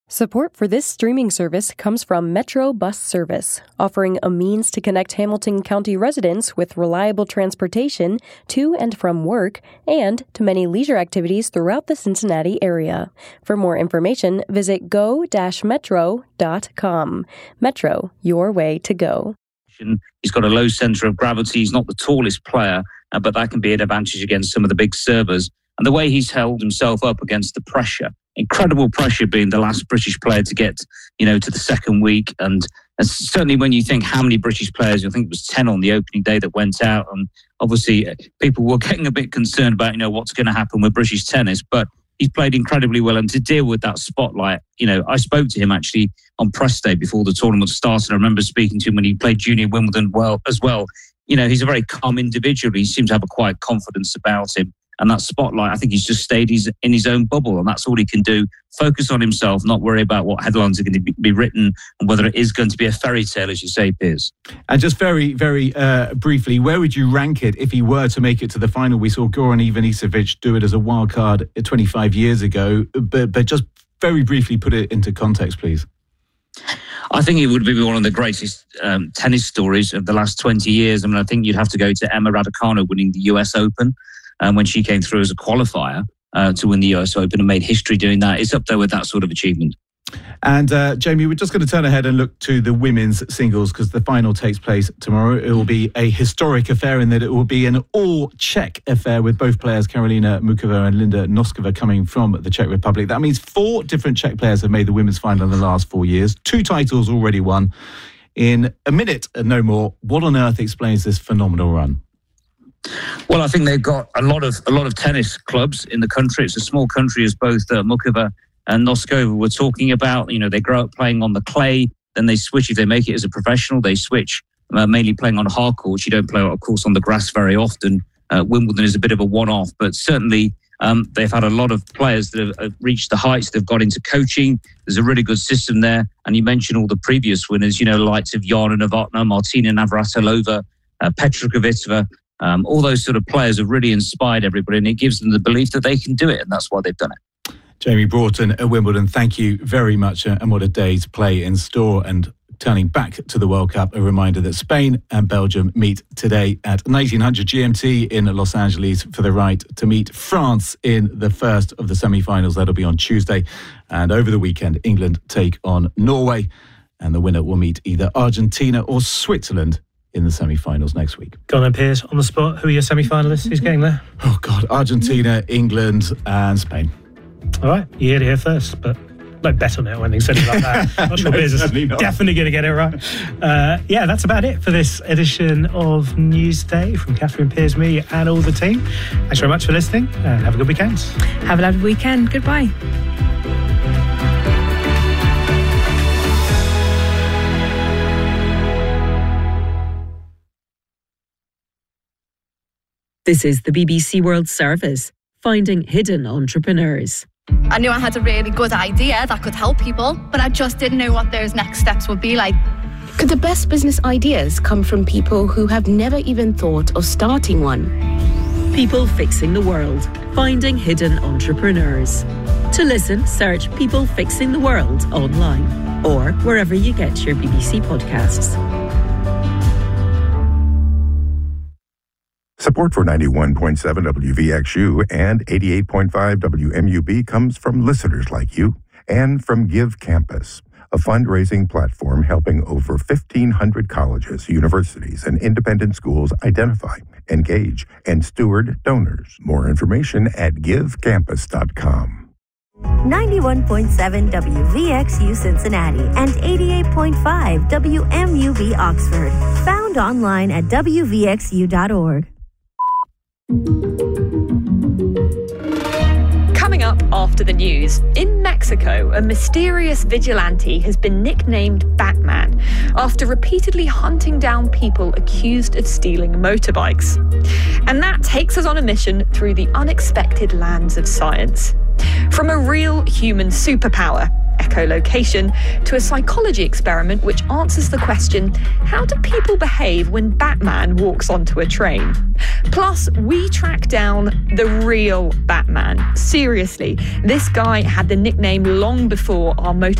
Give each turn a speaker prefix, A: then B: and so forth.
A: Support for this streaming service comes from Metro Bus Service, offering a means to connect Hamilton County residents with reliable transportation to and from work and to many leisure activities throughout the Cincinnati area. For more information, visit go-metro.com. Metro, your way to go.
B: He's got a low centre of gravity. He's not the tallest player, but that can be an advantage against some of the big servers. And the way he's held himself up against the pressure, incredible pressure, being the last British player to get, to the second week. And certainly when you think how many British players, I think it was 10 on the opening day that went out. And obviously people were getting a bit concerned about, what's going to happen with British tennis. But he's played incredibly well. And to deal with that spotlight, I spoke to him actually on press day before the tournament started. I remember speaking to him when he played junior Wimbledon as well. He's a very calm individual. He seems to have a quiet confidence about him. And that spotlight, I think he's just stayed in his own bubble, and that's all he can do. Focus on himself, not worry about what headlines are going to be written and whether it is going to be a fairy tale, as you say, Piers.
C: And just very, very briefly, where would you rank it if he were to make it to the final? We saw Goran Ivanisevic do it as a wild card 25 years ago, but just very briefly put it into context, please.
B: I think it would be one of the greatest tennis stories of the last 20 years. I think you'd have to go to Emma Raducanu winning the US Open. When she came through as a qualifier to win the US Open and made history doing that. It's up there with that sort of achievement.
C: And Jamie, we're just going to turn ahead and look to the women's singles because the final takes place tomorrow. It will be a historic affair in that it will be an all-Czech affair with both players, Karolina Muchova and Linda Noskova, coming from the Czech Republic. That means 4 different Czech players have made the women's final in the last 4 years. 2 titles already won. In a minute and no more, what on earth explains this phenomenal run?
B: Well, I think they've got a lot of tennis clubs in the country. It's a small country, as both Muchova and Noskova were talking about. They grow up playing on the clay, then they switch. If they make it as a professional, they switch mainly playing on hard courts. You don't play, of course, on the grass very often. Wimbledon is a bit of a one-off, but certainly they've had a lot of players that have reached the heights. They've got into coaching. There's a really good system there. And you mentioned all the previous winners, likes of Jana Novotná, Martina Navratilova, Petra Kvitova. All those sort of players have really inspired everybody, and it gives them the belief that they can do it, and that's why they've done it.
C: Jamie Broughton at Wimbledon, thank you very much, and what a day to play in store. And turning back to the World Cup, a reminder that Spain and Belgium meet today at 1900 GMT in Los Angeles for the right to meet France in the first of the semi-finals. That'll be on Tuesday. And over the weekend, England take on Norway, and the winner will meet either Argentina or Switzerland in the semi-finals next week.
D: Go on then, Piers, on the spot. Who are your semi-finalists? Who's getting there?
C: Oh, God. Argentina, England and Spain.
D: All right. You heard it here first, but no bet on it or anything silly like that. Not sure Piers is definitely going to get it right. That's about it for this edition of Newsday from Catherine, Piers, me and all the team. Thanks very much for listening and have a good weekend.
E: Have a lovely weekend. Goodbye.
F: This is the BBC World Service, finding hidden entrepreneurs.
G: I knew I had a really good idea that could help people, but I just didn't know what those next steps would be like.
H: Could the best business ideas come from people who have never even thought of starting one?
F: People Fixing the World, finding hidden entrepreneurs. To listen, search People Fixing the World online or wherever you get your BBC podcasts.
I: Support for 91.7 WVXU and 88.5 WMUB comes from listeners like you and from Give Campus, a fundraising platform helping over 1,500 colleges, universities, and independent schools identify, engage, and steward donors. More information at givecampus.com.
J: 91.7 WVXU Cincinnati and 88.5 WMUB Oxford. Found online at WVXU.org.
K: Coming up after the news, in Mexico, a mysterious vigilante has been nicknamed Batman after repeatedly hunting down people accused of stealing motorbikes. And that takes us on a mission through the unexpected lands of science. From a real human superpower, echolocation, to a psychology experiment which answers the question, how do people behave when Batman walks onto a train? Plus, we track down the real Batman. Seriously, this guy had the nickname long before our motor